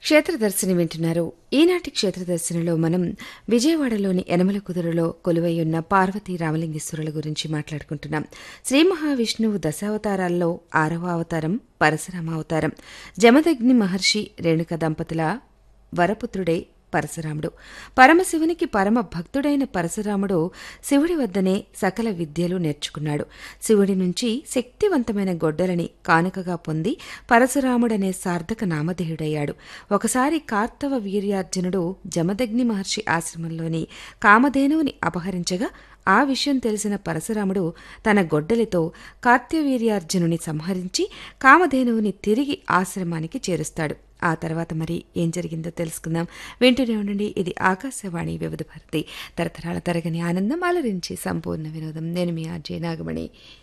క్షేత్రదర్శిని వింటున్నారు. ఈనాటి క్షేత్రదర్శినిలో మనం విజయవాడలోని యనమల కుదురులో కొలువైయున్న పార్వతీ రామలింగేశ్వరుల గురించి మాట్లాడుకుంటున్నాం. శ్రీ మహావిష్ణువు దశావతారాల్లో 6వ అవతారం పరశురామావతారం. జమదగ్ని మహర్షి రేణుక దంపతుల వరపుత్రుడే పరశురాముడు. పరమశివునికి పరమ భక్తుడైన పరశురాముడు శివుడి వద్దనే సకల విద్యలు నేర్చుకున్నాడు. శివుడి నుంచి శక్తివంతమైన గొడ్డలని కానుకగా పొంది పరశురాముడనే సార్థక నామధేయుడయ్యాడు. ఒకసారి కార్తవ వీర్యార్జునుడు జమదగ్ని మహర్షి ఆశ్రమంలోని కామధేనువుని అపహరించగా ఆ విషయం తెలిసిన పరశురాముడు తన గొడ్డలితో కార్త్యవీర్యార్జునుని సంహరించి కామధేనువుని తిరిగి ఆశ్రమానికి చేరుస్తాడు. ఆ తర్వాత మరి ఏం జరిగిందో తెలుసుకుందాం. వింటూనే ఉండండి. ఇది ఆకాశవాణి వివిధ భారతి, తరతరాల తరగని ఆనందం, అలరించి సంపూర్ణ వినోదం. నేను మీ ఆర్జే నాగమణి.